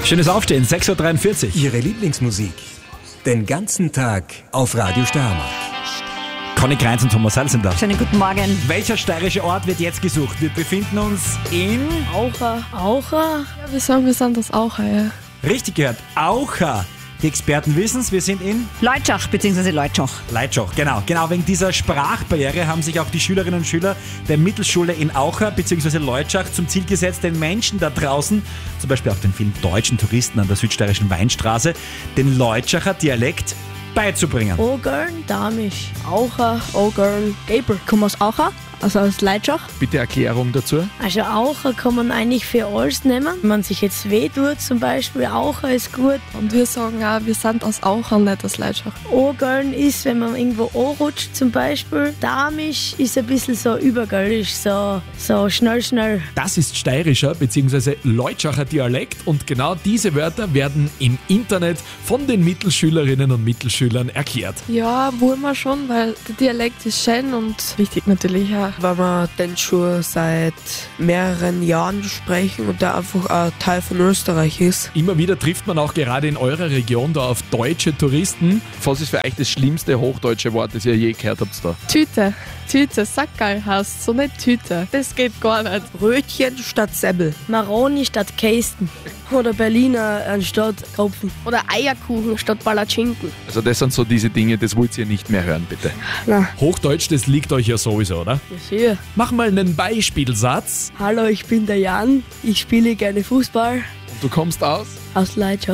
Schönes Aufstehen, 6.43 Uhr. Ihre Lieblingsmusik. Den ganzen Tag auf Radio Steiermark. Conny Kreins und Thomas Seil sind da. Schönen guten Morgen. Welcher steirische Ort wird jetzt gesucht? Wir befinden uns in... Aucha. Ja, wir sagen, wir sind das Aucha, ja. Richtig gehört, Aucha. Die Experten wissen es, wir sind in Leutschach bzw. Leutschach. Leitschach, genau. Genau wegen dieser Sprachbarriere haben sich auch die Schülerinnen und Schüler der Mittelschule in Aucha bzw. Leutschach zum Ziel gesetzt, den Menschen da draußen, zum Beispiel auch den vielen deutschen Touristen an der südsteirischen Weinstraße, den Leutschacher Dialekt beizubringen. Ogern, Damisch. Aucha, Ogern, Gabriel. Komm aus Aucha, also aus Leitschach. Bitte Erklärung dazu. Also Aucha kann man eigentlich für alles nehmen. Wenn man sich jetzt wehtut zum Beispiel, Aucha ist gut. Und wir sagen auch, wir sind aus Aucha, nicht aus Leitschach. Ogern ist, wenn man irgendwo anrutscht zum Beispiel. Damisch ist ein bisschen so übergöllisch, so schnell. Das ist steirischer bzw. Leutschacher Dialekt und genau diese Wörter werden im Internet von den Mittelschülerinnen und Mittelschülern erklärt. Ja, wollen wir schon, weil der Dialekt ist schön und wichtig natürlich auch. Weil wir den schon seit mehreren Jahren sprechen und der einfach ein Teil von Österreich ist. Immer wieder trifft man auch gerade in eurer Region da auf deutsche Touristen. Was ist für euch das schlimmste hochdeutsche Wort, das ihr je gehört habt da? Tüte, Sackerl heißt so, nicht Tüte. Das geht gar nicht. Rötchen statt Semmel. Maroni statt Kästen. Oder Berliner anstatt Kopfen. Oder Eierkuchen statt Palatschinken. Also das sind so diese Dinge, das wollt ihr nicht mehr hören, bitte. Na. Hochdeutsch, das liegt euch ja sowieso, oder? Ja, sicher. Mach mal einen Beispielsatz. Hallo, ich bin der Jan. Ich spiele gerne Fußball. Du kommst aus? Aus Leitschach.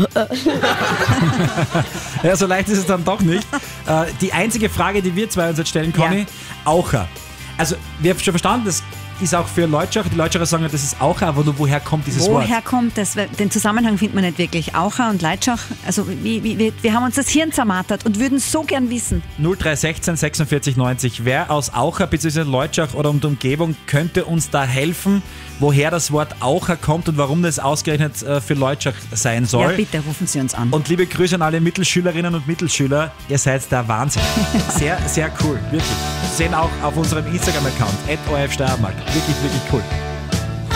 Ja, so leicht ist es dann doch nicht. Die einzige Frage, die wir zwei uns jetzt stellen, Conny, Aucha. Also, wir haben schon verstanden, das ist auch für Leutschach. Die Leutschachers sagen, das ist Aucha, aber nur woher kommt dieses Wort? Woher kommt das? Den Zusammenhang findet man nicht wirklich. Aucha und Leutschach, also wir haben uns das Hirn zermartert und würden so gern wissen. 0316 46 90. Wer aus Aucha bzw. Leutschach oder um die Umgebung könnte uns da helfen, woher das Wort Aucha kommt und warum das ausgerechnet für Leutschach sein soll? Ja, bitte rufen Sie uns an. Und liebe Grüße an alle Mittelschülerinnen und Mittelschüler. Ihr seid der Wahnsinn. Sehr, sehr cool. Wirklich. Sehen auch auf unserem Instagram-Account @ORF Steiermark. Wirklich, wirklich cool.